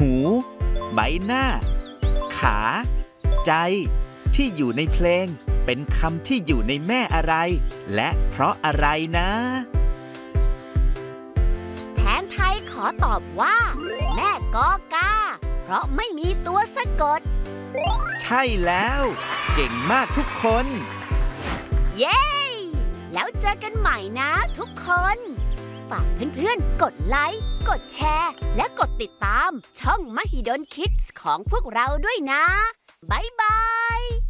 หูใบหน้าขาใจที่อยู่ในเพลงเป็นคำที่อยู่ในแม่อะไรและเพราะอะไรนะแทนไทยขอตอบว่าแม่กอกาเพราะไม่มีตัวสะกดใช่แล้วเก่งมากทุกคนเย้แล้วเจอกันใหม่นะทุกคนฝากเพื่อนๆกดไลค์กดแชร์และกดติดตามช่อง Mahidol Kids ของพวกเราด้วยนะบ๊ายบาย